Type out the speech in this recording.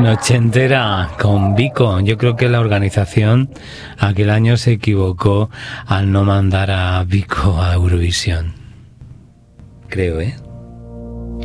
Noche entera con Vico. Yo creo que la organización aquel año se equivocó al no mandar a Vico a Eurovisión. Creo, ¿eh?